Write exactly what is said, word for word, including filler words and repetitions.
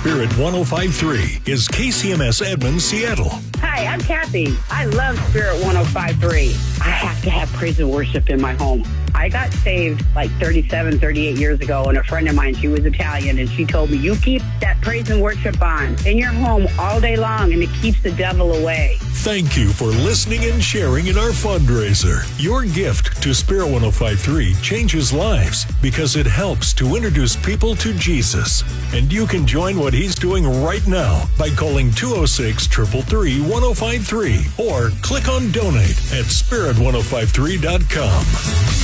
Spirit one oh five point three is K C M S Edmonds, Seattle. Hi, I'm Kathy. I love Spirit one oh five point three. I have to have praise and worship in my home. I got saved like thirty-seven, thirty-eight years ago, and a friend of mine, she was Italian, and she told me, you keep that praise and worship on in your home all day long, and it keeps the devil away. Thank you for listening and sharing in our fundraiser. Your gift to Spirit one oh five point three changes lives because it helps to introduce people to Jesus. And you can join what he's doing right now by calling two oh six, three three three, one oh five three or click on donate at spirit one oh five three dot com.